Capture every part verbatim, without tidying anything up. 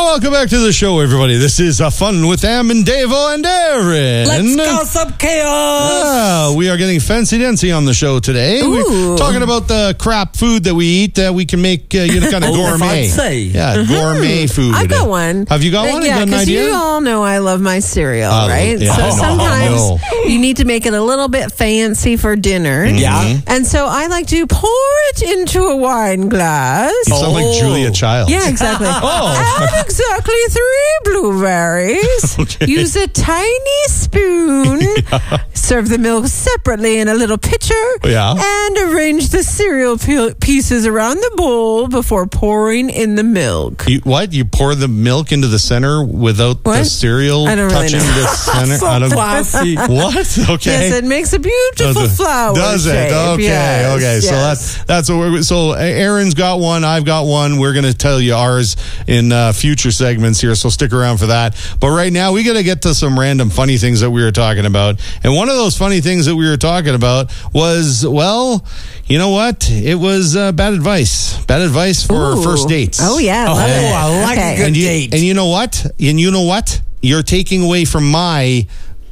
welcome back to the show, everybody. This is uh, Fun with Am and Davo and Aaron. Let's go some chaos. Yeah, we are getting fancy-dancy on the show today. Ooh. We're talking about the crap food that we eat that we can make, uh, you know, kind of Oh, gourmet. fancy. Yeah, gourmet food. I've got one. Have you got Uh, one? Yeah, you got an because idea? you all know I love my cereal, Uh, right? yeah. So Oh, no. sometimes No. you need to make it a little bit fancy for dinner. Yeah. And so I like to pour it into a wine glass. You sound like Oh. Julia Childs. Yeah, exactly. Add exactly three blueberries. Okay. Use a tiny spoon. Serve the milk separately in a little pitcher. Yeah. And arrange the cereal pe- pieces around the bowl before pouring in the milk. You, what? You pour the milk into the center without the What? cereal I don't really touching know. the center? So I don't- classy. What? Okay. Yes, it makes a beautiful Does it? flower Does it? shape. Okay, Yes, okay. So yes. that's that's what we're. So Aaron's got one. I've got one. We're going to tell you ours in uh, future segments here. So stick around for that. But right now we got to get to some random funny things that we were talking about. And one of those funny things that we were talking about was, well, you know what? It was uh, bad advice. Bad advice for Ooh. first dates. Oh yeah, Oh, love it. I like Okay. a good And you, date. and you know what? And you know what? You're taking away from my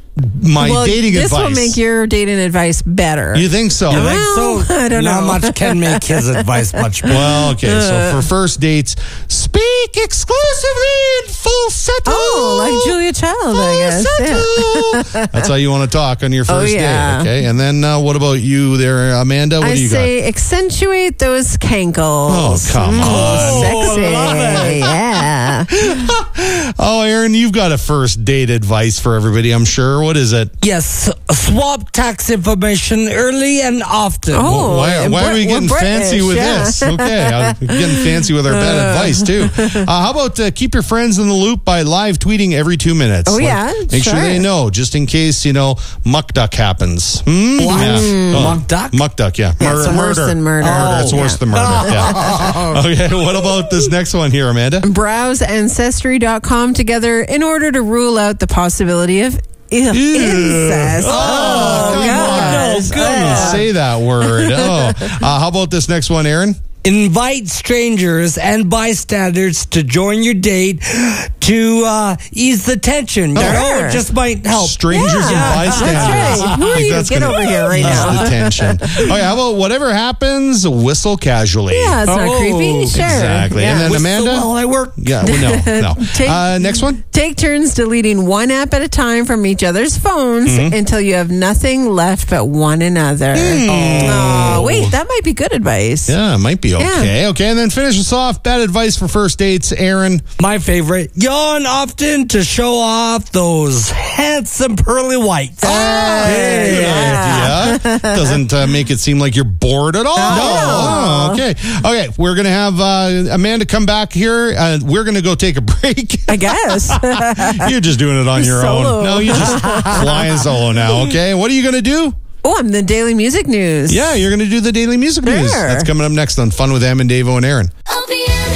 my well, dating this advice. will make your dating advice better. You think so? You think Well, so? I don't Not know. much can make his advice much better. Well, okay. Uh. So for first dates, speak exclusively in falsetto. Oh, like Julia Child, I guess. Yeah. Falsetto. That's how you want to talk on your Oh, first yeah. date. Okay. And then uh, what about you there, Amanda? What I do you say accentuate those cankles. Oh, come on. Oh, Sexy. love it. Yeah. got? Oh, Aaron, you've got a first date advice for everybody, I'm sure. What is it? Yes, swap tax information early and often. Oh, why and why are we we're getting British, fancy with yeah. this? Okay, uh, getting fancy with our bad advice too. Uh, how about uh, keep your friends in the loop by live tweeting every two minutes? Oh, yeah, make sure sure. they know, just in case you know muck duck happens. Hmm? What? Yeah. Oh, Muck duck? Muck duck. Yeah. Yeah, it's worse than murder. Murder. It's Oh, worse yeah. than murder. Yeah. Okay. What about this next one here, Amanda? Browse ancestry dot com together in order to rule out the possibility of il- incest. Oh, come gosh. on. No, Yeah. Say that word. Oh. Uh, how about this next one, Aaron? Invite strangers and bystanders to join your date to uh, ease the tension. You Sure. know, it just might help. Strangers Yeah, and bystanders. that's right. Who I are think you? that's Get gonna over here right ease now. the tension. Okay, how about whatever happens, whistle casually. Yeah, it's not Oh, creepy. Sure. exactly. Yeah. And then Whistle Amanda? while I work. Yeah, well, no, no. Take- Uh, next one? Take turns deleting one app at a time from each other's phones Mm-hmm. until you have nothing left but one another. Oh, wait, that might be good advice. Yeah, it might be okay. Okay, and then finish us off. Bad advice for first dates, Aaron. My favorite. Yawn often to show off those handsome pearly whites. Hey, yeah. idea. Doesn't uh, make it seem like you're bored at all. Oh, okay. Okay, we're going to have uh, Amanda come back here. Uh, we're going to go take a break. I guess. You're just doing it on your Solo. own. No, you're just flying solo now, okay? What are you going to do? Oh, I'm the Daily Music News. Yeah, you're going to do the daily music news. Sure. That's coming up next on Fun with Am and Davo and Aaron.